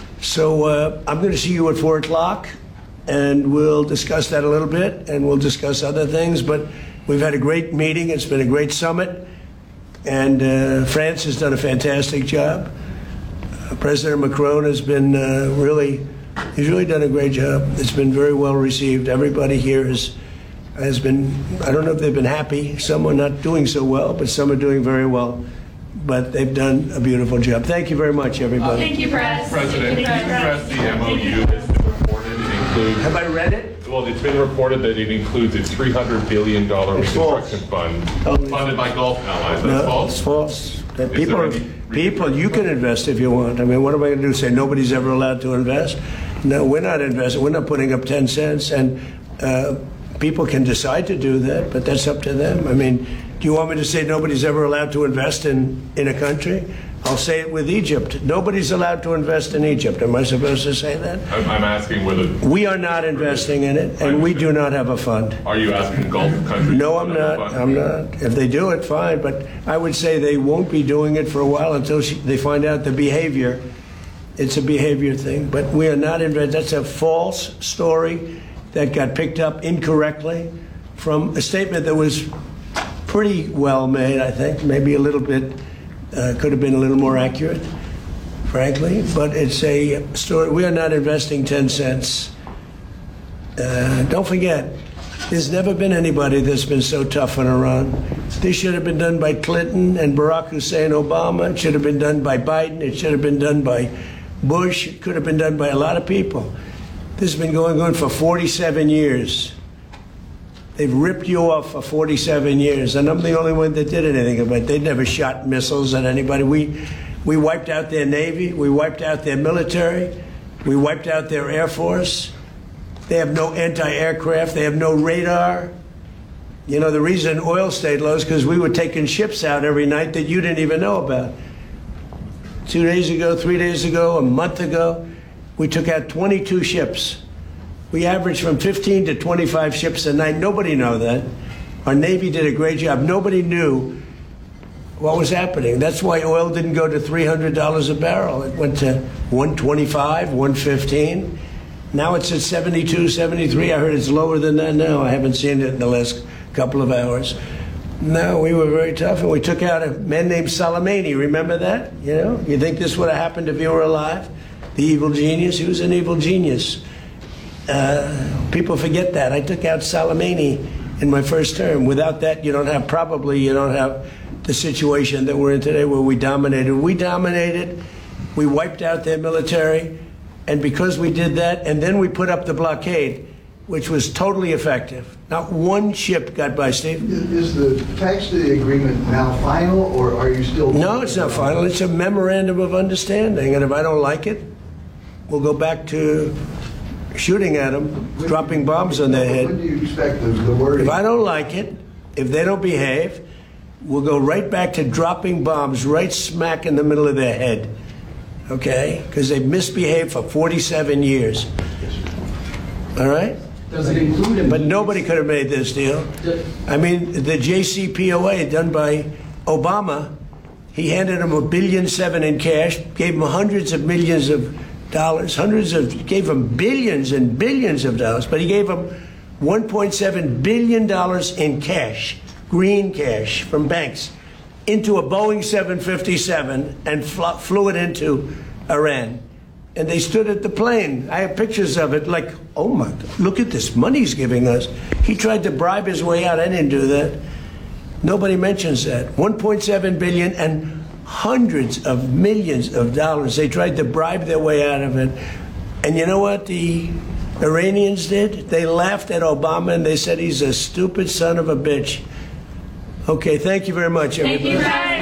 So I'm going to see you at 4 o'clock, and we'll discuss that a little bit, and we'll discuss other things. But we've had a great meeting. It's been a great summit, and France has done a fantastic job. President Macron has been he's really done a great job. It's been very well received. Everybody here has been, I don't know if they've been happy. Some are not doing so well, but some are doing very well. But they've done a beautiful job. Thank you very much, everybody. Thank you, President. Did you press the MOU that's been reported? It includes. Have I read it? Well, it's been reported that it includes a $300 billion reconstruction fund funded by Gulf allies. That's false? It's false. People, you can invest if you want. I mean, what am I going to do? Say nobody's ever allowed to invest? No, we're not investing. We're not putting up 10 cents. And people can decide to do that, but that's up to them. I mean, do you want me to say nobody's ever allowed to invest in a country? I'll say it with Egypt. Nobody's allowed to invest in Egypt. Am I supposed to say that? I'm asking whether... We are not investing in it, and we do not have a fund. Are you asking Gulf countries? No, I'm not. I'm not. If they do it, fine. But I would say they won't be doing it for a while until they find out the behavior. It's a behavior thing. But we are not investing. That's a false story that got picked up incorrectly from a statement that was pretty well made, I think. Maybe a little bit... could have been a little more accurate, frankly, but it's a story. We are not investing 10 cents. Don't forget, there's never been anybody that's been so tough on Iran. This should have been done by Clinton and Barack Hussein Obama. It should have been done by Biden. It should have been done by Bush. It could have been done by a lot of people. This has been going on for 47 years. They've ripped you off for 47 years, and I'm the only one that did anything about it. They never shot missiles at anybody. We wiped out their Navy. We wiped out their military. We wiped out their Air Force. They have no anti-aircraft. They have no radar. You know, the reason oil stayed low is because we were taking ships out every night that you didn't even know about. 2 days ago, 3 days ago, a month ago, we took out 22 ships. We averaged from 15 to 25 ships a night. Nobody knew that. Our Navy did a great job. Nobody knew what was happening. That's why oil didn't go to $300 a barrel. It went to $125, $115. Now it's at 72, 73. I heard it's lower than that now. I haven't seen it in the last couple of hours. No, we were very tough, and we took out a man named Soleimani. Remember that? You know, you think this would have happened if you were alive? The evil genius. He was an evil genius. People forget that. I took out Soleimani in my first term. Without that, you don't have the situation that we're in today where we dominated. We wiped out their military, and because we did that, and then we put up the blockade, which was totally effective. Not one ship got by, Steve. Is the text of the agreement now final, or are you still... No, it's not final. It's a memorandum of understanding, and if I don't like it, we'll go back to... shooting at them, dropping bombs on their head. When do you expect the word? If I don't like it, if they don't behave, we'll go right back to dropping bombs right smack in the middle of their head. Okay? Because they've misbehaved for 47 years. All right? Does it include... But nobody could have made this deal. I mean, the JCPOA done by Obama, he handed them $1.7 billion in cash, gave them hundreds of millions of dollars, gave them billions and billions of dollars, but he gave them $1.7 billion in cash, green cash from banks, into a Boeing 757 and flew it into Iran. And they stood at the plane. I have pictures of it, like, oh my God, look at this money he's giving us. He tried to bribe his way out. I didn't do that. Nobody mentions that. $1.7 billion and hundreds of millions of dollars. They tried to bribe their way out of it. And you know what the Iranians did? They laughed at Obama and they said he's a stupid son of a bitch. Okay, thank you very much, everybody.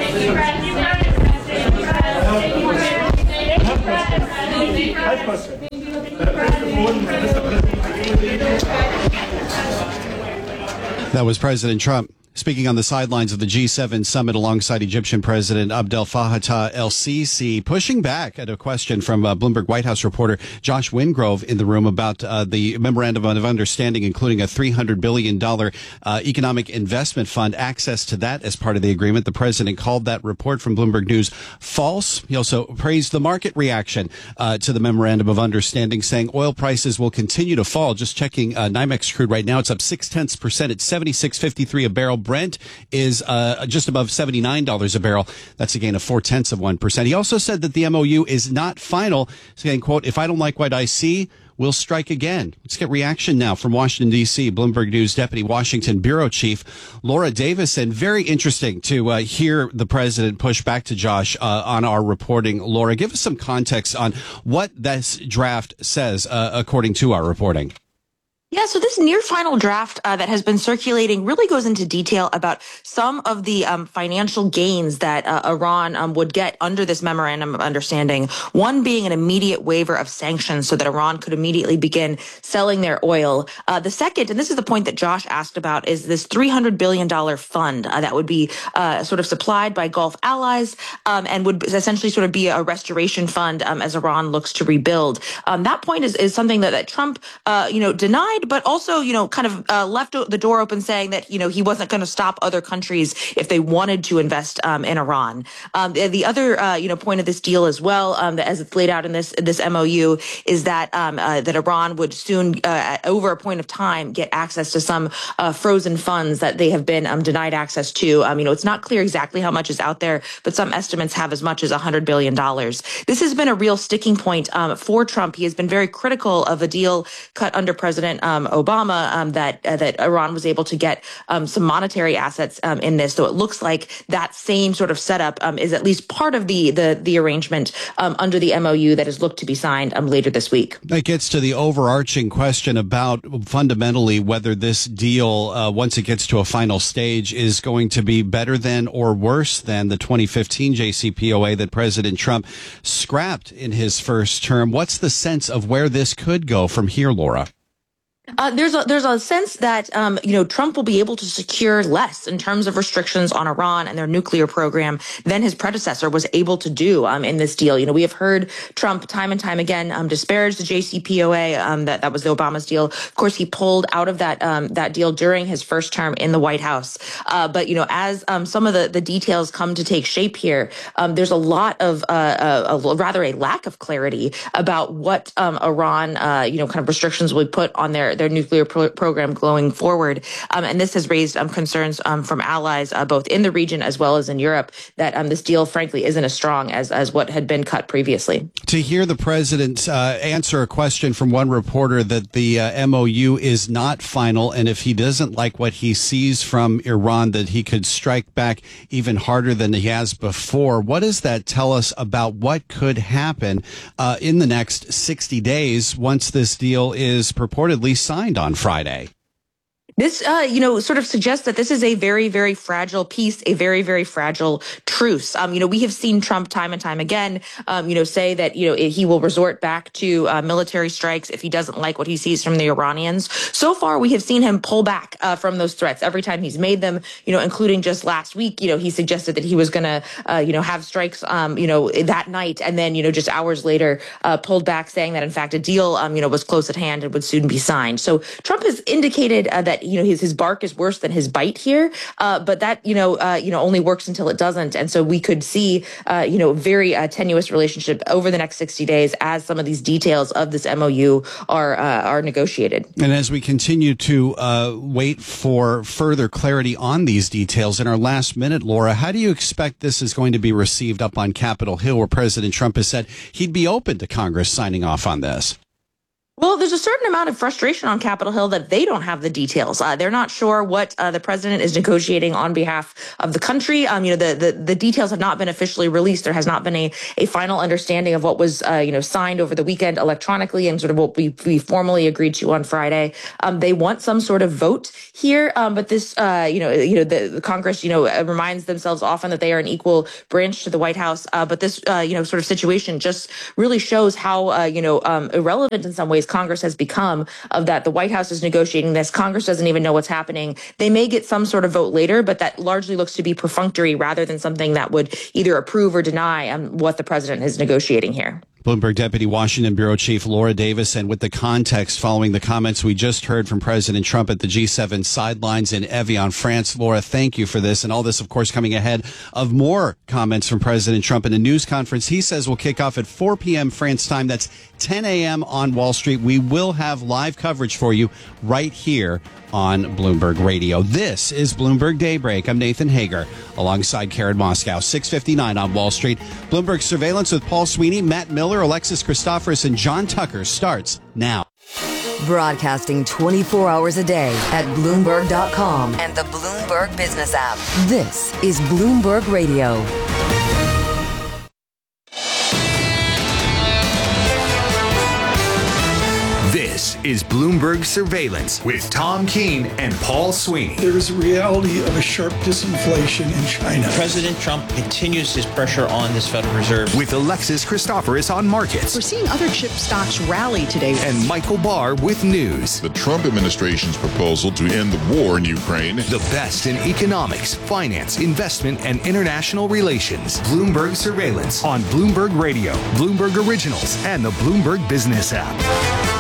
That was President Trump speaking on the sidelines of the G7 summit alongside Egyptian President Abdel Fattah el-Sisi, pushing back at a question from Bloomberg White House reporter Josh Wingrove in the room about the memorandum of understanding, including a $300 billion economic investment fund, access to that as part of the agreement. The president called that report from Bloomberg News false. He also praised the market reaction to the memorandum of understanding, saying oil prices will continue to fall. Just checking NYMEX crude right now, it's up 0.6%. It's $76.53 a barrel. Brent is just above $79 a barrel. That's a gain of 0.4%. He also said that the MOU is not final, saying, quote, if I don't like what I see, we'll strike again. Let's get reaction now from Washington, D.C. Bloomberg News Deputy Washington Bureau Chief Laura Davison. Very interesting to hear the president push back to Josh on our reporting. Laura, give us some context on what this draft says according to our reporting. Yeah, so this near final draft that has been circulating really goes into detail about some of the financial gains that Iran would get under this memorandum of understanding. One being an immediate waiver of sanctions so that Iran could immediately begin selling their oil. The second, and this is the point that Josh asked about, is this $300 billion fund that would be sort of supplied by Gulf allies and would essentially sort of be a restoration fund as Iran looks to rebuild. That point is something that Trump, denied, but also, kind of left the door open, saying that, he wasn't going to stop other countries if they wanted to invest in Iran. The other, point of this deal as well, as it's laid out in this MOU, is that that Iran would soon, over a point of time, get access to some frozen funds that they have been denied access to. It's not clear exactly how much is out there, but some estimates have as much as $100 billion. This has been a real sticking point for Trump. He has been very critical of a deal cut under President Obama that Iran was able to get some monetary assets in this. So it looks like that same sort of setup is at least part of the arrangement under the MOU that is looked to be signed later this week. That gets to the overarching question about fundamentally whether this deal, once it gets to a final stage, is going to be better than or worse than the 2015 JCPOA that President Trump scrapped in his first term. What's the sense of where this could go from here, Laura? There's a sense that, Trump will be able to secure less in terms of restrictions on Iran and their nuclear program than his predecessor was able to do in this deal. We have heard Trump time and time again disparage the JCPOA. That was the Obama's deal. Of course, he pulled out of that deal during his first term in the White House. But as some of the details come to take shape here, there's a lot of a lack of clarity about what Iran, kind of restrictions will be put on their nuclear program going forward. And this has raised concerns from allies, both in the region as well as in Europe, that this deal, frankly, isn't as strong as what had been cut previously. To hear the president answer a question from one reporter that the MOU is not final, and if he doesn't like what he sees from Iran, that he could strike back even harder than he has before. What does that tell us about what could happen in the next 60 days once this deal is purportedly signed on Friday? This, sort of suggests that this is a very, very fragile peace, a very, very fragile truce. We have seen Trump time and time again, say that, he will resort back to military strikes if he doesn't like what he sees from the Iranians. So far, we have seen him pull back from those threats every time he's made them, including just last week. He suggested that he was going to, have strikes, that night. And then, just hours later, pulled back, saying that, in fact, a deal, was close at hand and would soon be signed. So Trump has indicated that his bark is worse than his bite here. But that, only works until it doesn't. And so we could see, very tenuous relationship over the next 60 days as some of these details of this MOU are negotiated. And as we continue to wait for further clarity on these details, in our last minute, Laura, how do you expect this is going to be received up on Capitol Hill, where President Trump has said he'd be open to Congress signing off on this? Well, there's a certain amount of frustration on Capitol Hill that they don't have the details. They're not sure what the president is negotiating on behalf of the country. The details have not been officially released. There has not been a final understanding of what was, signed over the weekend electronically and sort of what we formally agreed to on Friday. They want some sort of vote here, but this, the Congress, reminds themselves often that they are an equal branch to the White House. But this, sort of situation just really shows how, irrelevant in some ways Congress has become, of that the White House is negotiating this. Congress doesn't even know what's happening. They may get some sort of vote later, but that largely looks to be perfunctory rather than something that would either approve or deny what the president is negotiating here. Bloomberg Deputy Washington Bureau Chief Laura Davis, and with the context following the comments we just heard from President Trump at the G7 sidelines in Evian, France. Laura, thank you for this. And all this, of course, coming ahead of more comments from President Trump in a news conference he says will kick off at 4 p.m. France time. That's 10 a.m. on Wall Street. We will have live coverage for you right here on Bloomberg Radio. This is Bloomberg Daybreak. I'm Nathan Hager alongside Karen Moscow. 6:59 on Wall Street. Bloomberg Surveillance with Paul Sweeney, Matt Miller, Alexis Christoforous, and John Tucker starts now. Broadcasting 24 hours a day at Bloomberg.com and the Bloomberg Business app. This is Bloomberg Radio. This is Bloomberg Surveillance with Tom Keene and Paul Sweeney. There is a reality of a sharp disinflation in China. President Trump continues his pressure on this Federal Reserve. With Alexis Christoforous on markets. We're seeing other chip stocks rally today. And Michael Barr with news. The Trump administration's proposal to end the war in Ukraine. The best in economics, finance, investment, and international relations. Bloomberg Surveillance on Bloomberg Radio, Bloomberg Originals, and the Bloomberg Business app.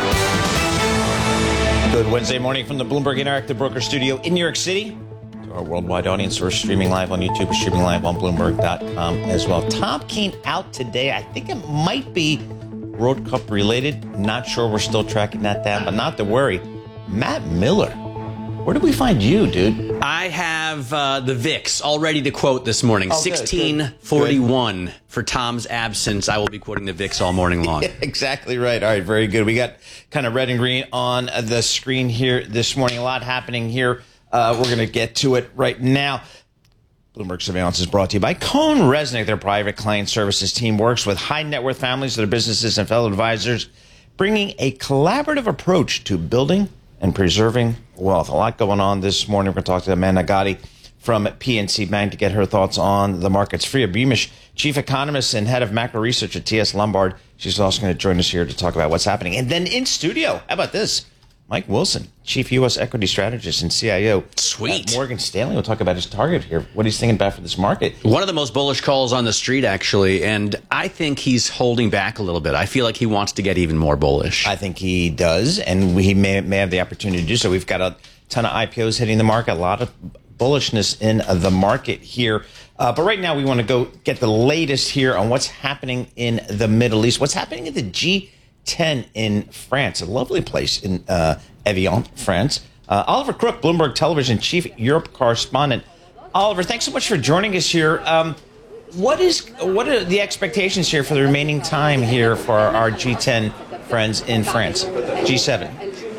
Good Wednesday morning from the Bloomberg Interactive Broker Studio in New York City. To our worldwide audience, we're streaming live on YouTube, we're streaming live on Bloomberg.com as well. Tom Keene out today. I think it might be World Cup related. Not sure. We're still tracking that down, but not to worry. Matt Miller, where did we find you, dude? I have the VIX all ready to quote this morning. 1641 for Tom's absence. I will be quoting the VIX all morning long. Yeah, exactly right. All right, very good. We got kind of red and green on the screen here this morning. A lot happening here. We're going to get to it right now. Bloomberg Surveillance is brought to you by Cohn Resnick. Their private client services team works with high net worth families, their businesses, and fellow advisors, bringing a collaborative approach to building and preserving wealth. A lot going on this morning. We're going to talk to Amanda Gotti from PNC Bank to get her thoughts on the markets. Freya Beamish, chief economist and head of macro research at TS Lombard. She's also going to join us here to talk about what's happening. And then in studio, how about this? Mike Wilson, chief U.S. equity strategist and CIO. Sweet. Morgan Stanley will talk about his target here. What he's thinking about for this market. One of the most bullish calls on the street, actually, and I think he's holding back a little bit. I feel like he wants to get even more bullish. I think he does, and he may have the opportunity to do so. We've got a ton of IPOs hitting the market, a lot of bullishness in the market here. But right now, we want to go get the latest here on what's happening in the Middle East, what's happening in the G10 in France, a lovely place in Evian, France. Oliver Crook, Bloomberg Television Chief Europe Correspondent. Oliver, thanks so much for joining us here. What are the expectations here for the remaining time here for our G10 friends in France, G7?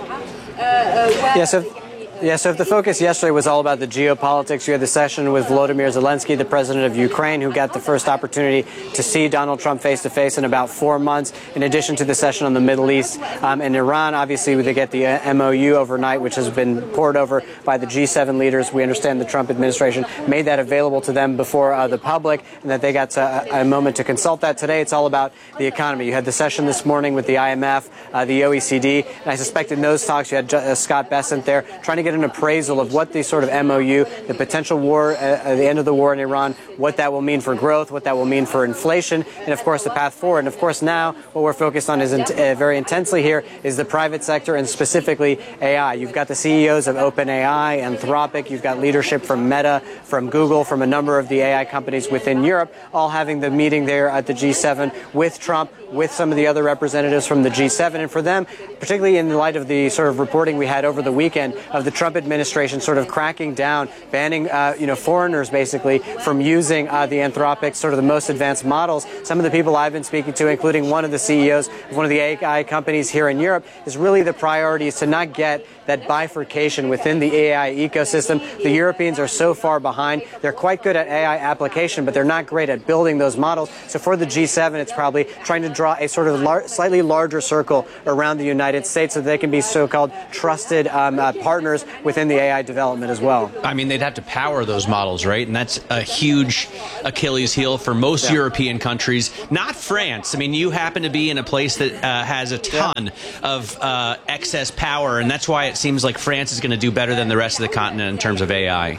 So if the focus yesterday was all about the geopolitics, you had the session with Volodymyr Zelensky, the president of Ukraine, who got the first opportunity to see Donald Trump face-to-face in about 4 months, in addition to the session on the Middle East and Iran. Obviously, they get the MOU overnight, which has been poured over by the G7 leaders. We understand the Trump administration made that available to them before the public, and that they got a moment to consult that. Today, it's all about the economy. You had the session this morning with the IMF, the OECD. And I suspect in those talks you had Scott Bessent there trying to get an appraisal of what the sort of MOU, the potential war, the end of the war in Iran, what that will mean for growth, what that will mean for inflation, and of course the path forward. And of course now what we're focused on is very intensely here is the private sector and specifically AI. You've got the CEOs of OpenAI, Anthropic, you've got leadership from Meta, from Google, from a number of the AI companies within Europe, all having the meeting there at the G7 with Trump, with some of the other representatives from the G7. And for them, particularly in light of the sort of reporting we had over the weekend of the Trump administration sort of cracking down, banning, foreigners basically from using the Anthropic, sort of the most advanced models. Some of the people I've been speaking to, including one of the CEOs of one of the AI companies here in Europe, is really the priority is to not get that bifurcation within the AI ecosystem. The Europeans are so far behind. They're quite good at AI application, but they're not great at building those models. So for the G7, it's probably trying to draw a sort of slightly larger circle around the United States so they can be so-called trusted partners within the AI development as well. I mean, they'd have to power those models, right? And that's a huge Achilles heel for most European countries, not France. I mean, you happen to be in a place that has a ton of excess power, and that's why it seems like France is going to do better than the rest of the continent in terms of AI.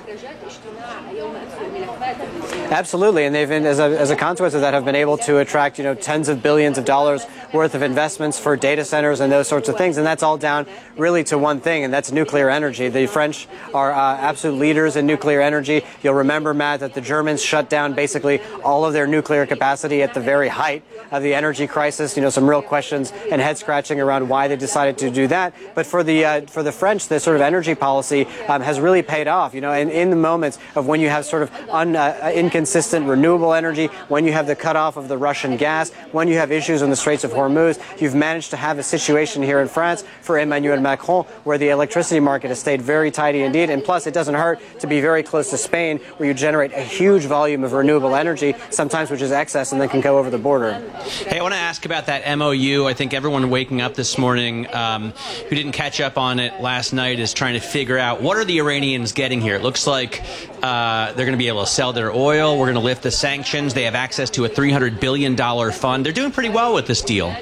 Absolutely, and they've been, as a consequence of that, have been able to attract, tens of billions of dollars worth of investments for data centers and those sorts of things, and that's all down really to one thing, and that's nuclear energy. The French are absolute leaders in nuclear energy. You'll remember, Matt, that the Germans shut down basically all of their nuclear capacity at the very height of the energy crisis. Some real questions and head scratching around why they decided to do that. But for the French, the sort of energy policy has really paid off. And in the moments of when you have sort of inconsistent renewable energy, when you have the cutoff of the Russian gas, when you have issues in the Straits of Hormuz, you've managed to have a situation here in France for Emmanuel Macron where the electricity market has stayed very tidy indeed. And plus, it doesn't hurt to be very close to Spain where you generate a huge volume of renewable energy, sometimes which is excess and then can go over the border. Hey, I want to ask about that MOU. I think everyone waking up this morning who didn't catch up on it last night is trying to figure out what are the Iranians getting here. It looks like they're going to be able to sell their oil. We're going to lift the sanctions. They have access to a $300 billion fund. They're doing pretty well with this deal.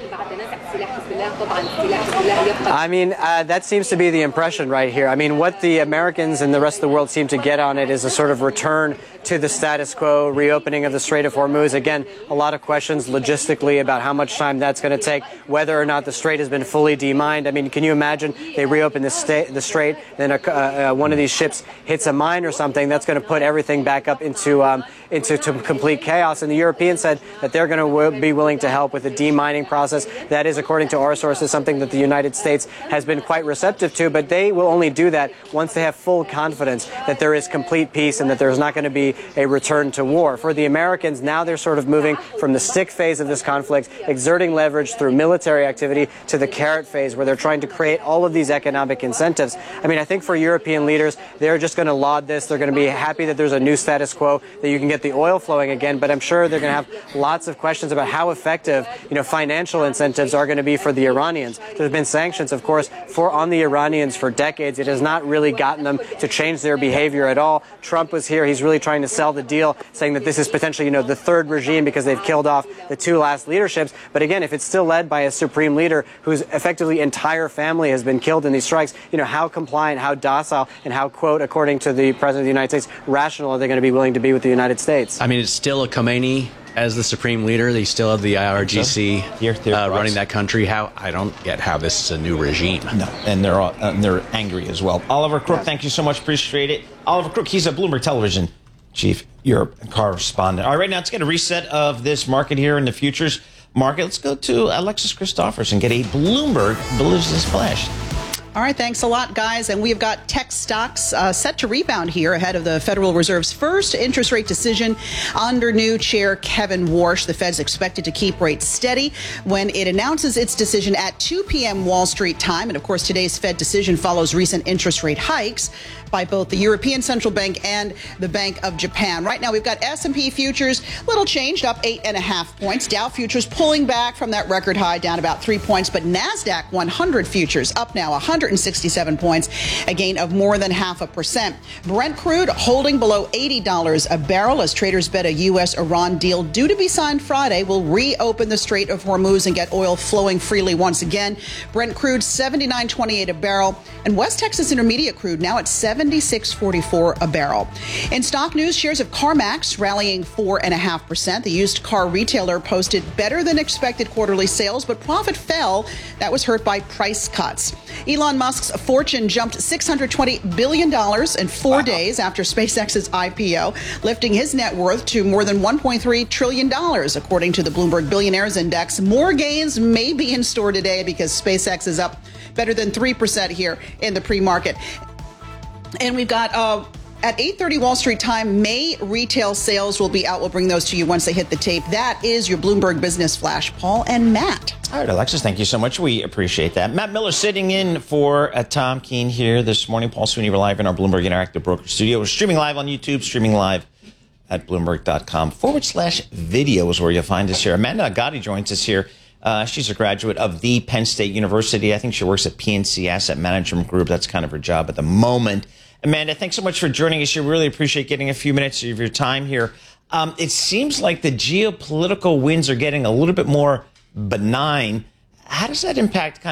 I mean, that seems to be the impression right here. I mean, what the Americans and the rest of the world seem to get on it is a sort of return to the status quo, reopening of the Strait of Hormuz. Again, a lot of questions logistically about how much time that's going to take, whether or not the strait has been fully demined. I mean, can you imagine they reopen the strait, then one of these ships hits a mine or something, that's going to put everything back up into complete chaos. And the Europeans said that they're going to be willing to help with the demining process. That is, according to our sources, something that the United States has been quite receptive to, but they will only do that once they have full confidence that there is complete peace and that there's not going to be a return to war. For the Americans, now they're sort of moving from the stick phase of this conflict, exerting leverage through military activity, to the carrot phase where they're trying to create all of these economic incentives. I mean, I think for European leaders, they're just going to laud this. They're going to be happy that there's a new status quo, that you can get the oil flowing again, but I'm sure they're going to have lots of questions about how effective, financial incentives are going to be for the Iranians. There's been sanctions, of course, on the Iranians for decades. It has not really gotten them to change their behavior at all. Trump was here. He's really trying to sell the deal, saying that this is potentially, the third regime because they've killed off the two last leaderships. But again, if it's still led by a supreme leader whose effectively entire family has been killed in these strikes, how compliant, how docile, and how, quote, according to the President of the United States, rational are they going to be willing to be with the United States? I mean, it's still a Khomeini as the supreme leader. They still have the IRGC running that country. I don't get how this is a new regime. No, and they're angry as well. Oliver Crook, thank you so much. Appreciate it. Oliver Crook, he's a Bloomberg Television Chief Europe correspondent. All right, now let's get a reset of this market here in the futures market. Let's go to Alexis Christophers and get a Bloomberg Business Flash. All right, thanks a lot, guys. And we've got tech stocks set to rebound here ahead of the Federal Reserve's first interest rate decision under new chair Kevin Warsh. The Fed's expected to keep rates steady when it announces its decision at 2 p.m. Wall Street time. And of course, today's Fed decision follows recent interest rate hikes by both the European Central Bank and the Bank of Japan. Right now, we've got S&P futures, little changed, up 8.5 points. Dow futures pulling back from that record high, down about 3 points. But NASDAQ 100 futures up now 100 267 points, a gain of more than 0.5%. Brent crude holding below $80 a barrel as traders bet a U.S.-Iran deal due to be signed Friday will reopen the Strait of Hormuz and get oil flowing freely once again. Brent crude $79.28 a barrel, and West Texas Intermediate crude now at $76.44 a barrel. In stock news, shares of CarMax rallying 4.5%. The used car retailer posted better than expected quarterly sales, but profit fell. That was hurt by price cuts. Elon Musk's fortune jumped $620 billion in 4 days after SpaceX's IPO, lifting his net worth to more than $1.3 trillion, according to the Bloomberg Billionaires Index. More gains may be in store today because SpaceX is up better than 3% here in the pre-market. And we've got at 8:30 Wall Street time, May retail sales will be out. We'll bring those to you once they hit the tape. That is your Bloomberg Business Flash. Paul and Matt. All right, Alexis, thank you so much. We appreciate that. Matt Miller sitting in for Tom Keene here this morning. Paul Sweeney, we're live in our Bloomberg Interactive Broker Studio. We're streaming live on YouTube, streaming live at Bloomberg.com/video is where you'll find us here. Amanda Agati joins us here. She's a graduate of the Penn State University. I think she works at PNC Asset Management Group. That's kind of her job at the moment. Amanda, thanks so much for joining us here. Really appreciate getting a few minutes of your time here. It seems like the geopolitical winds are getting a little bit more benign. How does that impact kind